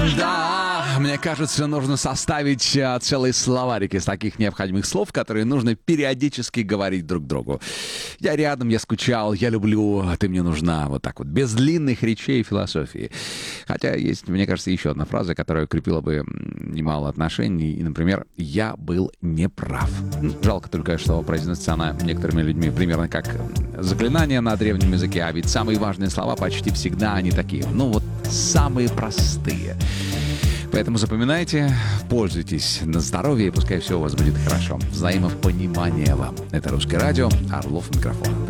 Да, мне кажется, нужно составить целый словарик из таких необходимых слов, которые нужно периодически говорить друг другу. Я рядом, я скучал, я люблю, ты мне нужна. Вот так вот, без длинных речей и философии. Хотя есть, мне кажется, еще одна фраза, которая укрепила бы немало отношений. И, например, «я был неправ». Жалко только, что произносится она некоторыми людьми примерно как заклинание на древнем языке, а ведь самые важные слова почти всегда они такие. Ну вот, самые простые. Поэтому запоминайте, пользуйтесь на здоровье, и пускай все у вас будет хорошо. Взаимопонимание вам. Это «Русское радио», Орлов микрофон.